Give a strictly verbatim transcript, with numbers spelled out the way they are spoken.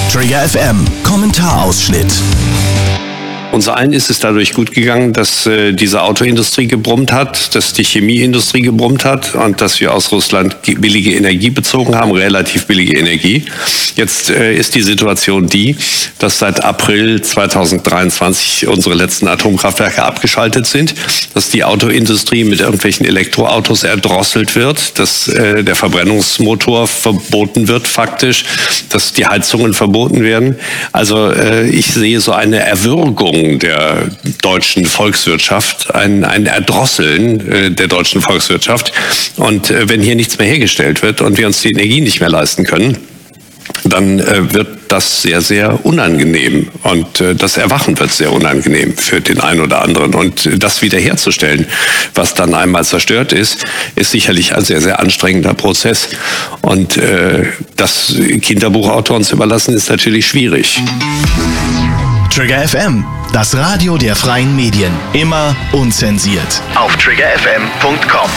Trigger F M, Kommentarausschnitt. Uns allen ist es dadurch gut gegangen, dass äh, diese Autoindustrie gebrummt hat, dass die Chemieindustrie gebrummt hat und dass wir aus Russland billige Energie bezogen haben, relativ billige Energie. Jetzt äh, ist die Situation die, dass seit April zweitausenddreiundzwanzig unsere letzten Atomkraftwerke abgeschaltet sind, dass die Autoindustrie mit irgendwelchen Elektroautos erdrosselt wird, dass äh, der Verbrennungsmotor verboten wird faktisch, dass die Heizungen verboten werden. Also äh, ich sehe so eine Erwürgung der deutschen Volkswirtschaft, ein, ein Erdrosseln äh, der deutschen Volkswirtschaft. Und äh, wenn hier nichts mehr hergestellt wird und wir uns die Energie nicht mehr leisten können, dann äh, wird das sehr, sehr unangenehm. Und äh, das Erwachen wird sehr unangenehm für den einen oder anderen. Und äh, das wiederherzustellen, was dann einmal zerstört ist, ist sicherlich ein sehr, sehr anstrengender Prozess. Und äh, das Kinderbuchautoren zu überlassen, ist natürlich schwierig. Trigger F M, das Radio der freien Medien. Immer unzensiert. Auf trigger f m punkt com.